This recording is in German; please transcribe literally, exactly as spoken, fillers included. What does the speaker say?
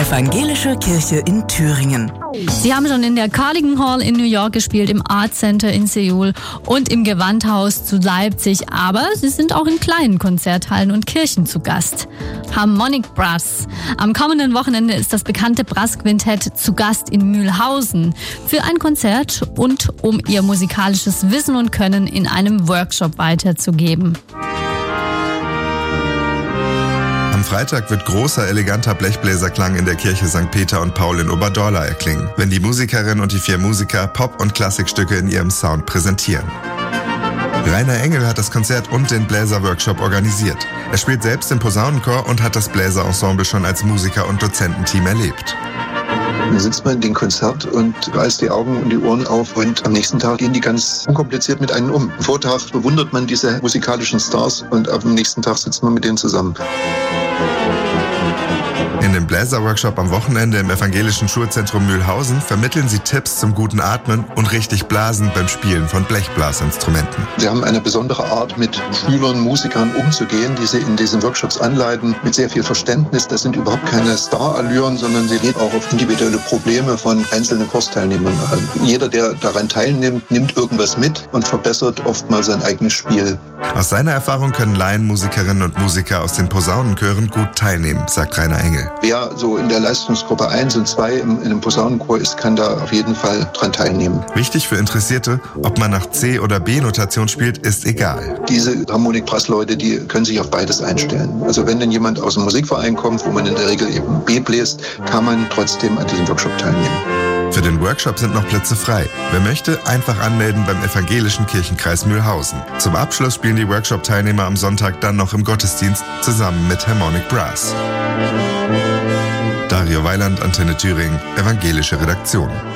Evangelische Kirche in Thüringen. Sie haben schon in der Carnegie Hall in New York gespielt, im Art Center in Seoul und im Gewandhaus zu Leipzig. Aber Sie sind auch in kleinen Konzerthallen und Kirchen zu Gast. Harmonic Brass. Am kommenden Wochenende ist das bekannte Brassquintett zu Gast in Mühlhausen für ein Konzert und um ihr musikalisches Wissen und Können in einem Workshop weiterzugeben. Am Freitag wird großer, eleganter Blechbläserklang in der Kirche Sankt Peter und Paul in Oberdorla erklingen, wenn die Musikerin und die vier Musiker Pop- und Klassikstücke in ihrem Sound präsentieren. Rainer Engel hat das Konzert und den Bläserworkshop organisiert. Er spielt selbst im Posaunenchor und hat das Bläserensemble schon als Musiker- und Dozententeam erlebt. Dann sitzt man in dem Konzert und reißt die Augen und die Ohren auf und am nächsten Tag gehen die ganz unkompliziert mit einem um. Am Vortag bewundert man diese musikalischen Stars und am nächsten Tag sitzt man mit denen zusammen. In dem Bläserworkshop am Wochenende im Evangelischen Schulzentrum Mühlhausen vermitteln sie Tipps zum guten Atmen und richtig Blasen beim Spielen von Blechblasinstrumenten. Sie haben eine besondere Art, mit Schülern, Musikern umzugehen, die sie in diesen Workshops anleiten, mit sehr viel Verständnis. Das sind überhaupt keine Star-Allüren, sondern sie gehen auch auf individuelle Probleme von einzelnen Kursteilnehmern ein. Jeder, der daran teilnimmt, nimmt irgendwas mit und verbessert oftmals sein eigenes Spiel. Aus seiner Erfahrung können Laienmusikerinnen und Musiker aus den Posaunenchören gut teilnehmen, sagt Rainer Engel. Wer so in der Leistungsgruppe eins und zwei im, in einem Posaunenchor ist, kann da auf jeden Fall dran teilnehmen. Wichtig für Interessierte, ob man nach C- oder B-Notation spielt, ist egal. Diese Harmonik-Brass-Leute, die können sich auf beides einstellen. Also wenn denn jemand aus einem Musikverein kommt, wo man in der Regel eben B bläst, kann man trotzdem an diesem Workshop teilnehmen. Für den Workshop sind noch Plätze frei. Wer möchte, einfach anmelden beim Evangelischen Kirchenkreis Mühlhausen. Zum Abschluss spielen die Workshop-Teilnehmer am Sonntag dann noch im Gottesdienst zusammen mit Harmonic Brass. Dario Weiland, Antenne Thüringen, Evangelische Redaktion.